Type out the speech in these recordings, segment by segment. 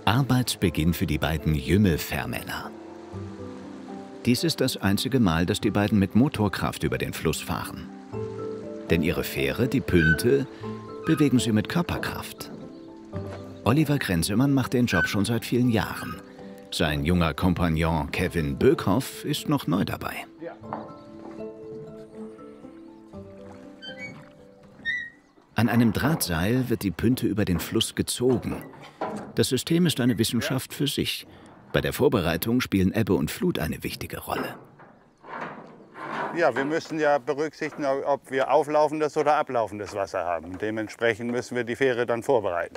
Arbeitsbeginn für die beiden Jümme-Fährmänner. Dies ist das einzige Mal, dass die beiden mit Motorkraft über den Fluss fahren. Denn ihre Fähre, die Pünte, bewegen sie mit Körperkraft. Oliver Grenzemann macht den Job schon seit vielen Jahren. Sein junger Kompagnon Kevin Böckhoff ist noch neu dabei. An einem Drahtseil wird die Pünte über den Fluss gezogen. Das System ist eine Wissenschaft für sich. Bei der Vorbereitung spielen Ebbe und Flut eine wichtige Rolle. Ja, wir müssen ja berücksichtigen, ob wir auflaufendes oder ablaufendes Wasser haben. Dementsprechend müssen wir die Fähre dann vorbereiten.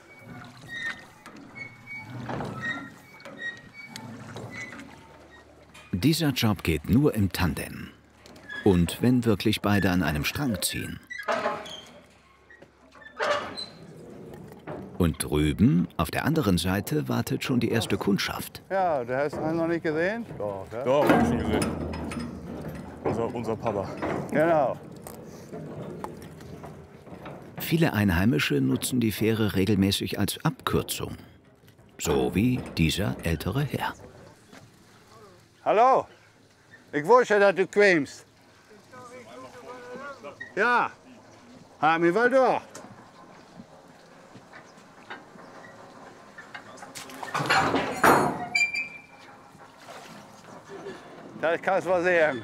Dieser Job geht nur im Tandem. Und wenn wirklich beide an einem Strang ziehen. Und drüben, auf der anderen Seite, wartet schon die erste Kundschaft. Ja, der hast du noch nicht gesehen? Doch, ja? Doch, hab ich schon gesehen. Unser Papa. Genau. Viele Einheimische nutzen die Fähre regelmäßig als Abkürzung. So wie dieser ältere Herr. Hallo, ich wusste, dass du kwamst. Ja, haben wir wel door. Das kannst du mal sehen.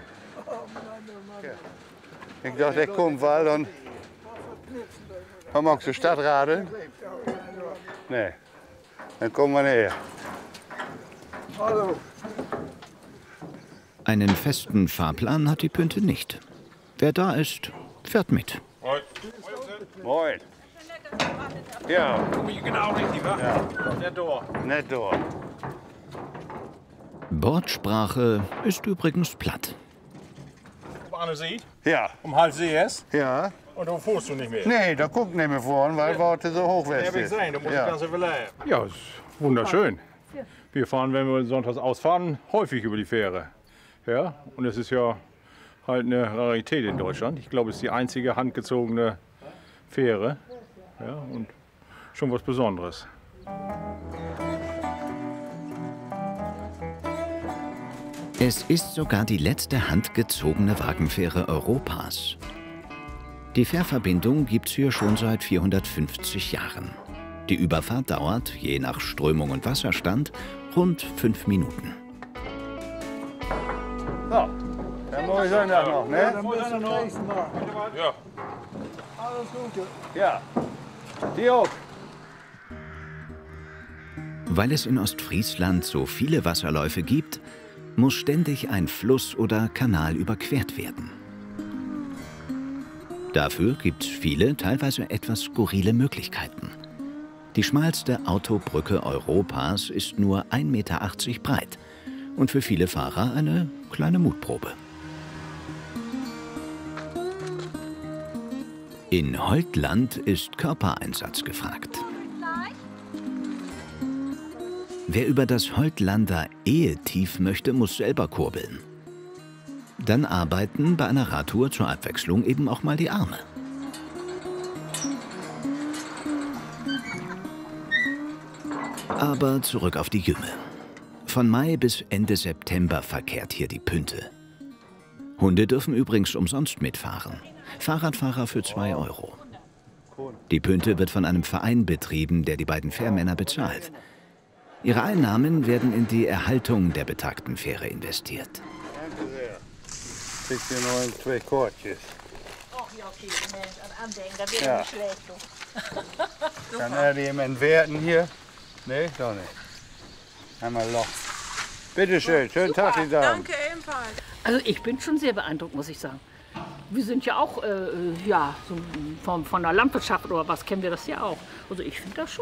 Ich dachte, der kommt wel, dann magst du Stadtradeln? Nee, dann kommen wir näher. Hallo. Einen festen Fahrplan hat die Pünte nicht. Wer da ist, fährt mit. Moin. Moin. Ja. Kom je genau richtig, wa? Ja. Net door. Nicht door. Bordsprache ist übrigens platt. Op Anne Zee, Ja. halb CS. Ja. Und dan voerst du nicht mehr. Nee, da guckt nicht mehr vorn, weil Worte so hoch Dat heb ik ist. zijn, dat moet Ja. ik dan even lernen. Ja, ist wunderschön. Wir fahren, wenn wir sonntags ausfahren, häufig über die Fähre. Ja, und es ist ja halt eine Rarität in Deutschland. Ich glaube, es ist die einzige handgezogene Fähre. Ja, und schon was Besonderes. Es ist sogar die letzte handgezogene Wagenfähre Europas. Die Fährverbindung gibt's hier schon seit 450 Jahren. Die Überfahrt dauert, je nach Strömung und Wasserstand, rund 5 Minuten. So, dann muss ich Sonntag noch, ne? Ja. Ja. Die auch. Weil es in Ostfriesland so viele Wasserläufe gibt, muss ständig ein Fluss oder Kanal überquert werden. Dafür gibt's viele, teilweise etwas skurrile Möglichkeiten. Die schmalste Autobrücke Europas ist nur 1,80 Meter breit und für viele Fahrer eine kleine Mutprobe. In Holtland ist Körpereinsatz gefragt. Wer über das Holtlander Ehetief möchte, muss selber kurbeln. Dann arbeiten bei einer Radtour zur Abwechslung eben auch mal die Arme. Aber zurück auf die Jümme. Von Mai bis Ende September verkehrt hier die Pünte. Hunde dürfen übrigens umsonst mitfahren. Fahrradfahrer für 2 Euro. Die Pünte wird von einem Verein betrieben, der die beiden Fährmänner bezahlt. Ihre Einnahmen werden in die Erhaltung der betagten Fähre investiert. Danke sehr. Kriegt ihr noch 2 Kortjes. Och ja, okay, Mensch, an Andenken, da wird Ja. nicht schlecht. Du. Kann er die entwerten hier? Nee, doch nicht. Einmal Loch. Bitte schön, schönen Tag, die Damen. Danke ebenfalls. Also ich bin schon sehr beeindruckt, muss ich sagen. Wir sind ja auch, ja, so von der Landwirtschaft oder was kennen wir das ja auch. Also ich finde das schon.